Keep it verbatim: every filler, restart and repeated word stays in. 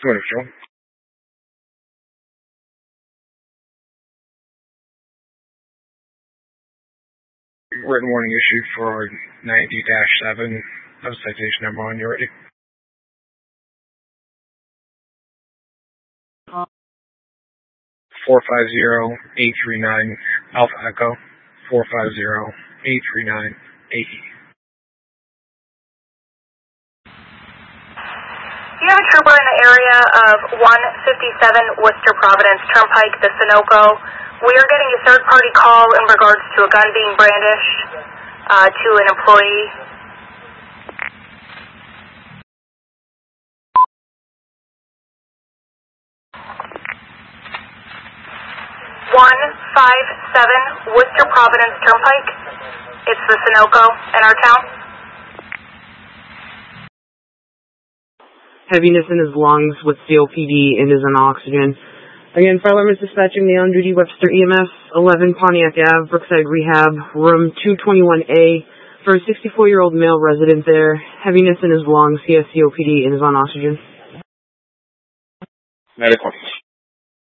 Wonderful. Written warning issued for ninety dash seven. Have citation number one. You ready? four five zero eight three nine Alpha Echo. four five zero eight three nine A E. Do you have a trooper in the area of one fifty-seven Worcester Providence Turnpike, the Sunoco? We are getting a third-party call in regards to a gun being brandished uh, to an employee. one five seven Worcester Providence Turnpike. It's the Sunoco in our town. Heaviness in his lungs with C O P D and is on oxygen. Again, fire alarm is dispatching the on-duty Webster E M S, eleven Pontiac Avenue, Brookside Rehab, room two twenty-one A, for a sixty-four-year-old male resident there. Heaviness in his lungs, he has C O P D and is on oxygen. Medical.